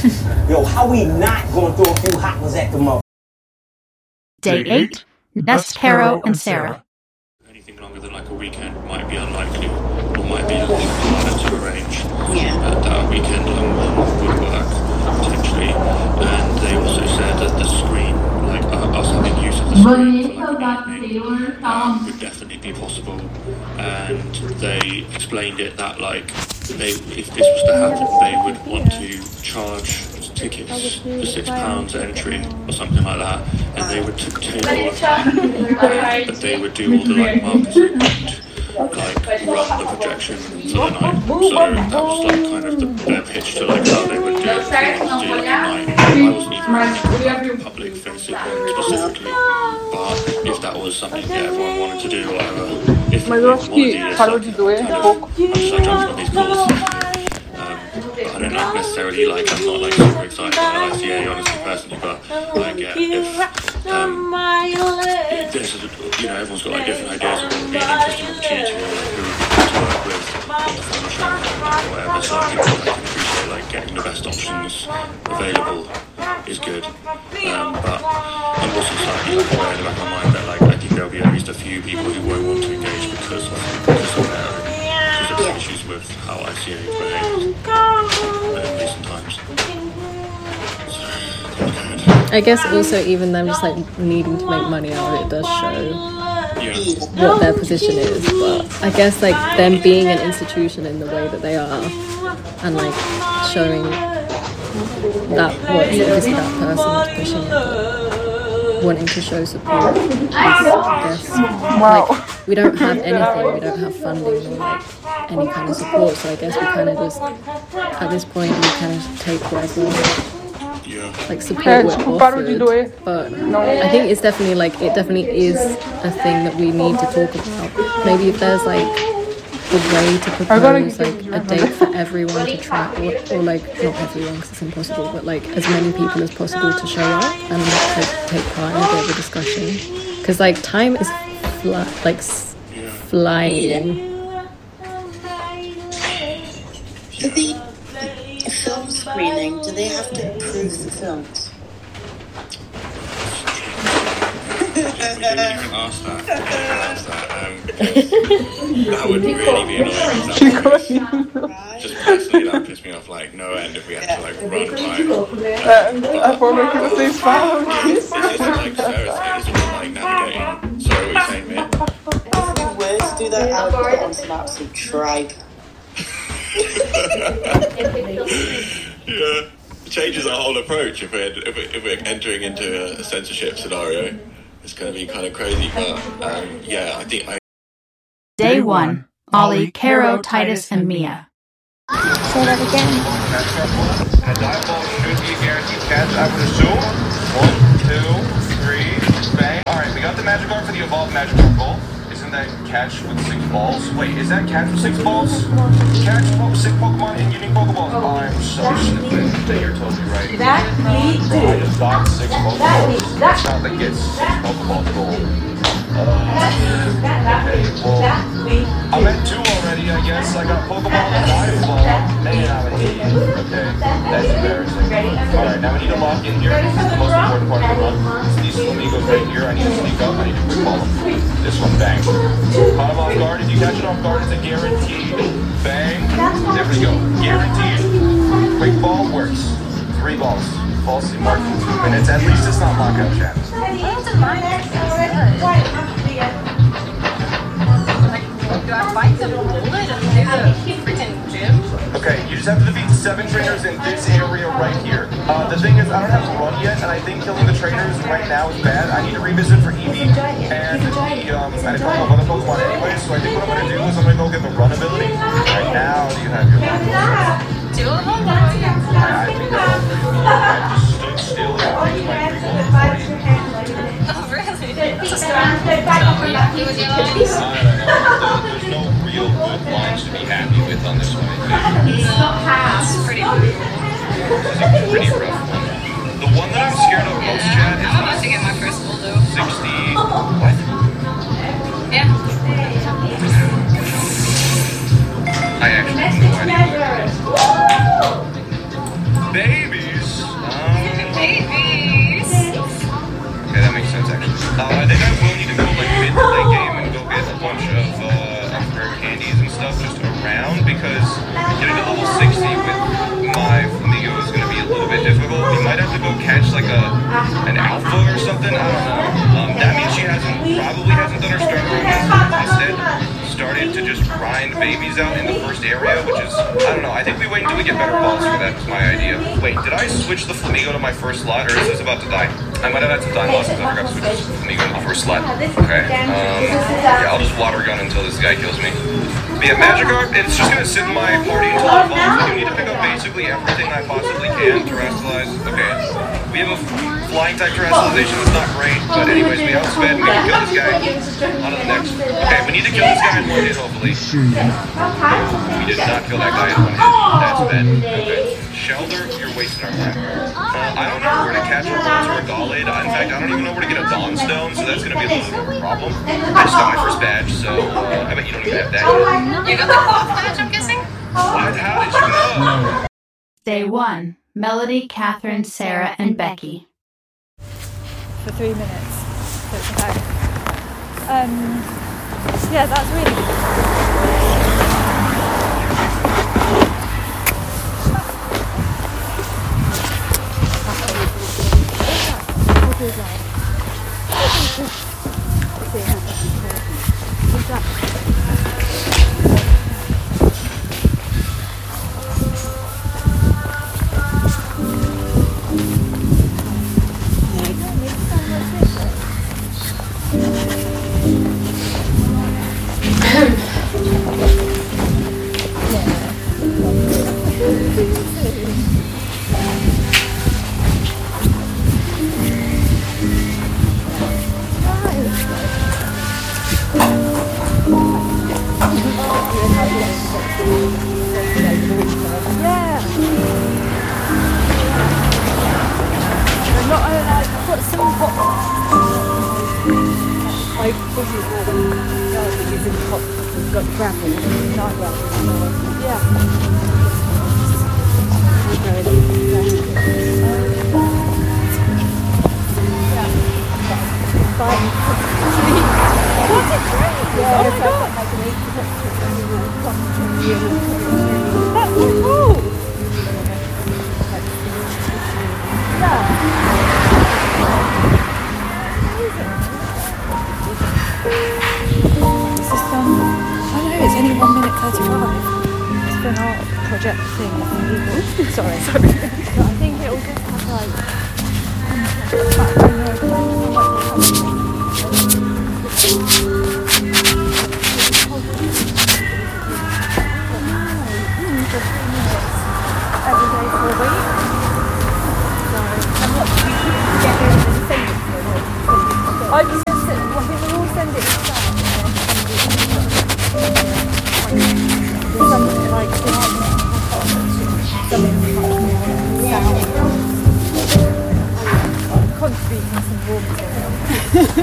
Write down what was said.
Yo, how we not gonna throw a few hot ones at the mother? Day 8, Nest, Caro, and Sarah. Anything longer than like a weekend might be unlikely, or might be a little harder to arrange. That weekend would work, potentially. And they also said that the screen, like us having use of the screen for like an evening, would definitely be possible. And they explained it that like, if this was to happen, they would want to charge tickets for £6 entry or something like that, and they would take all of that, but they would do all the like marketing and like run the projection for the night. So that was like kind of their pitch to like how they would do it. They would do like a night. I wasn't even public facing one specifically, but if that was something that everyone wanted to do, whatever. If Mas eu acho que parou de doer um pouco. I don't know necessarily, like, I'm not like super excited about ICA, honestly, personally, but I get if there's, you know, everyone's got like different ideas of what would be an interesting opportunity or like who would be good to work with on the final show or whatever, so I can appreciate like getting the best options available is good, but I'm also slightly like aware in the back of my mind that like I think there'll be at least a few people who won't want to engage because of their issues with how ICA behaved in recent times. I guess also even them just like needing to make money out of it does show what their position is, but I guess like them being an institution in the way that they are and like showing that what obviously that person pushing it, wanting to show support, I guess like we don't have anything, we don't have funding or like any kind of support, so I guess we kind of just at this point we kind of take whatever like support we're offered, but I think it's definitely like it definitely is a thing that we need to talk about. Maybe if there's like a way to propose like a date for everyone to try, or like not everyone because it's impossible, but like as many people as possible to show up and like take part in a bit of a discussion, because like time is flying. Do the film screening, do they have to approve the films? We didn't even ask that. Because that would really be annoying. Just personally, that would piss me off like no end if we had to like run by. A forma que vocês falam This isn't like fair, it's just like navigating. Sorry, what you're saying, mate? If you were to do that, I would put on some absolute tribe. Yeah, it changes our whole approach if we're entering into a censorship scenario. It's going to be kind of crazy, but yeah, I think Day 1, Ollie, Caro, Titus, and Mia. Say that again. A dive ball should be a guaranteed catch, I would assume. 1, 2, 3, bang. Alright, we got the Magikarp for the Evolved Magikarp goal. Isn't that catch with 6 balls? Wait, is that catch with 6 balls? Catch with 6 Pokemon and unique Pokeballs. I'm so stupid. You're totally right. I just thought 6 Pokeballs. That's not the get 6 Pokeballs goal. Okay, well, I'm at 2 already, I guess. I got Pokeball and Dive Ball. Man, I'm an idiot. Okay, that's embarrassing. Alright, now we need to lock in here. This is the most important part of the run. So these Flamingos right here, I need to sneak up. I need to quick ball them. This one, bang. Caught him off guard. If you catch it off guard, it's a guaranteed. Bang. There we go. Guaranteed. Quick ball works. 3 balls. Falsely marked in 2 minutes. At least it's not lockout chat. Do I fight the bullet and do the freaking gym? Okay, you just have to defeat 7 trainers in this area right here. The thing is, I don't have a run yet, and I think killing the trainers right now is bad. I need to revisit for Eevee and a couple of other Pokemon anyway, so I think what I'm going to do is I'm going to go get the run ability. Right now, you have your run. 2 of them? I think that's all. I just stood still and reached my 3 goals before you. Oh, really? He was there's no real good lines to be happy with on this one. It's pretty rough. It's a pretty rough one. The one that I'm scared of most, Chad, is I'm about to get my first bulldo. 60. What? Yeah. I actually have no idea. Babies He's out in the first area, which is, I don't know, I think we wait until we get better balls for that, is my idea. Wait, did I switch the Flamigo to my first slot, or is this about to die? I might have had some time loss because I forgot to switch the Flamigo to the first slot. Okay, yeah, I'll just water gun until this guy kills me. But yeah, Magikarp, it's just gonna sit in my party until it evolves. I do need to pick up basically everything I possibly can. Terrestrialize, okay. We have a flying type terrestrialization, it's not great, but anyways, we outsped, we can kill this guy. On to the next. Okay, we need to kill this guy in one hit, hopefully. We did not kill that guy in one hit. That's bad. Okay. Shelder, you're wasting our time. I don't know where to catch a Rose or a Gallade. In fact, I don't even know where to get a Dawnstone, so that's going to be a little bit of a problem. I just got my first badge, so I bet you don't even have that yet. You got the cloth badge, I'm guessing? What? How did you know? Day 1. Melody, Catherine, Sarah, and Becky. For 3 minutes. So it's about. Yeah, that's really good.